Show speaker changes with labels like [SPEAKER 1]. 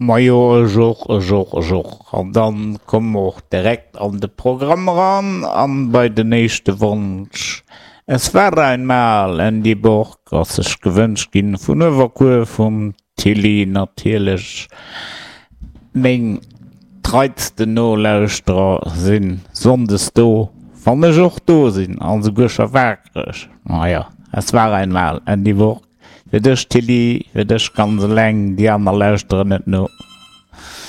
[SPEAKER 1] Ma jo joch an dann kom och direkt an de Programm ran an bei de nächste Wunsch. Es war einmal en die Burg as sech gewünscht gin vun Iwerkur vum Tilly natierlech még treizte Nolauustra sinn sondes do wann joch do sinn an se gocher werkrech. Naja, es war einmal en die Burg. Wedech Tilly, wedech ganz leng, die aner lauschteren net no.